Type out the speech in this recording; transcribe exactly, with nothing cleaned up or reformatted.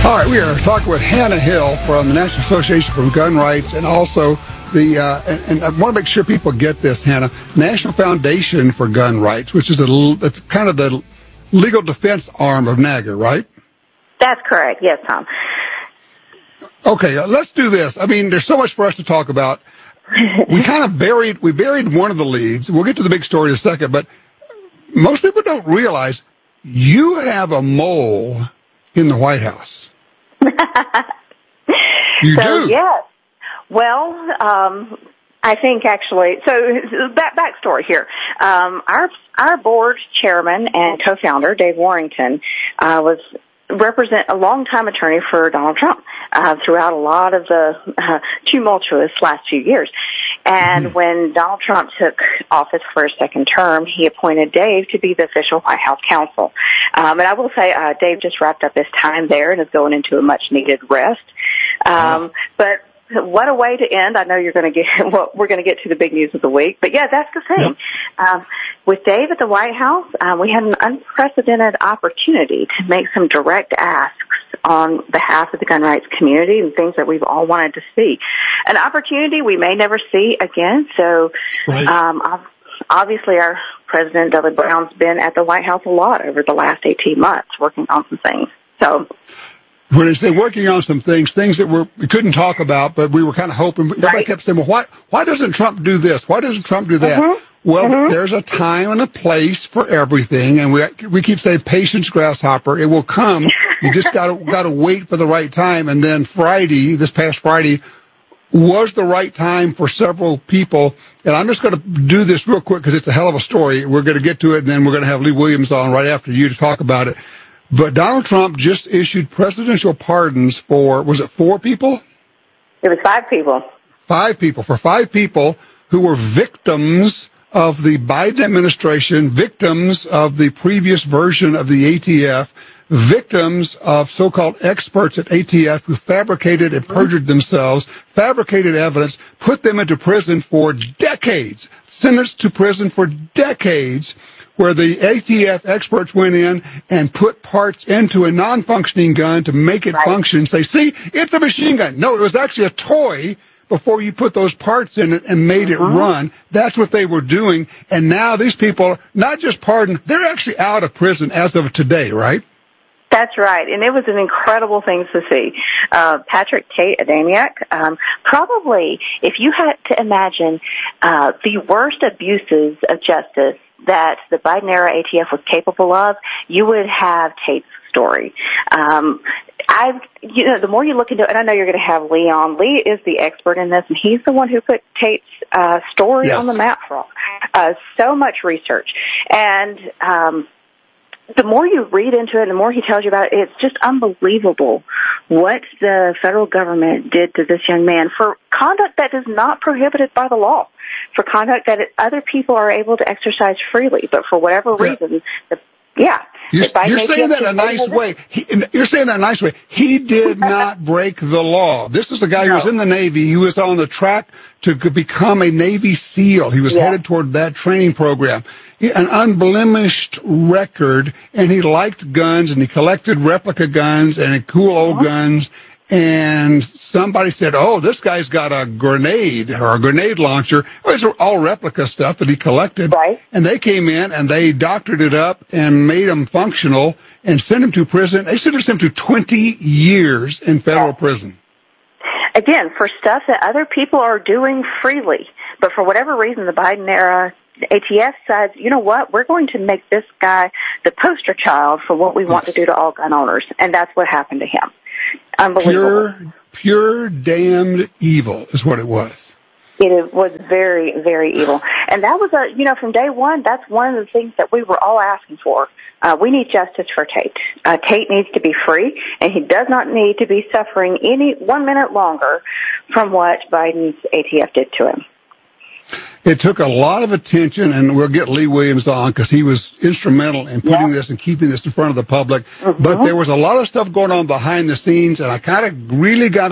All right, we are talking with Hannah Hill from the National Association for Gun Rights, and also the, uh, and, and I want to make sure people get this, Hannah, National Foundation for Gun Rights, which is a, it's kind of the legal defense arm of NAGA, right? That's correct. Yes, Tom. Okay, uh, let's do this. I mean, there's so much for us to talk about. We kind of buried, we buried one of the leads. We'll get to the big story in a second, but most people don't realize you have a mole in the White House. You so, do? Yes. Well, um, I think actually, so back backstory here. Um, our our board chairman and co-founder, Dave Warrington, uh, was represent a longtime attorney for Donald Trump uh, throughout a lot of the uh, tumultuous last few years. And mm-hmm. when Donald Trump took office for his second term, he appointed Dave to be the official White House counsel. Um, and I will say, uh, Dave just wrapped up his time there and is going into a much-needed rest. Um, oh. But what a way to end. I know you're going to get, well, we're going to get to the big news of the week. But yeah, that's the thing. Yep. Um, with Dave at the White House, um, we had an unprecedented opportunity to make some direct asks on behalf of the gun rights community and things that we've all wanted to see. An opportunity we may never see again. So, right. um, obviously our President Dudley Brown's been at the White House a lot over the last eighteen months working on some things. So, when they say working on some things, things that we're, we couldn't talk about, but we were kind of hoping. Everybody right. kept saying, well, why, why doesn't Trump do this? Why doesn't Trump do that? Mm-hmm. Well, mm-hmm. there's a time and a place for everything, and we we keep saying patience, grasshopper. It will come. You just got to got to wait for the right time. And then Friday, this past Friday, was the right time for several people. And I'm just going to do this real quick because it's a hell of a story. We're going to get to it, and then we're going to have Lee Williams on right after you to talk about it. But Donald Trump just issued presidential pardons for, was it four people? It was five people. Five people. For five people who were victims of the Biden administration, victims of the previous version of the A T F, victims of so-called experts at A T F who fabricated and perjured themselves, fabricated evidence, put them into prison for decades, sentenced to prison for decades, where the A T F experts went in and put parts into a non-functioning gun to make it right. function. Say, see, it's a machine gun. No, it was actually a toy before you put those parts in it and made mm-hmm. it run. That's what they were doing. And now these people are not just pardoned, they're actually out of prison as of today, right? That's right, and it was an incredible thing to see. Uh, Patrick Tate Adamiak, um, probably, if you had to imagine uh, the worst abuses of justice that the Biden-era A T F was capable of, you would have Tate's story. Um, I've, you know, the more you look into it, and I know you're going to have Lee on. Lee is the expert in this, and he's the one who put Tate's uh, story yes. on the map for us. Uh, so much research, and um, the more you read into it, the more he tells you about it, it's just unbelievable what the federal government did to this young man for conduct that is not prohibited by the law, for conduct that other people are able to exercise freely, but for whatever yeah. reason, the, yeah. You're, you're saying that in a nice way. He, you're saying that in a nice way. He did not break the law. This is a guy no. who was in the Navy. He was on the track to become a Navy SEAL. He was yeah. headed toward that training program. He, an unblemished record, and he liked guns, and he collected replica guns and cool old uh-huh. guns. And somebody said, oh, this guy's got a grenade or a grenade launcher. It was all replica stuff that he collected. Right. And they came in and they doctored it up and made him functional and sent him to prison. They sentenced him to twenty years in federal yeah. prison. Again, for stuff that other people are doing freely. But for whatever reason, the Biden era A T F says, you know what, we're going to make this guy the poster child for what we want yes. to do to all gun owners. And that's what happened to him. Unbelievable. Pure, pure damned evil is what it was. It was very, very evil. And that was a, you know, from day one, that's one of the things that we were all asking for. Uh, we need justice for Tate. Uh, Tate needs to be free, and he does not need to be suffering any one minute longer from what Biden's A T F did to him. It took a lot of attention, and we'll get Lee Williams on because he was instrumental in putting yeah. this and keeping this in front of the public. Mm-hmm. But there was a lot of stuff going on behind the scenes, and I kind of really got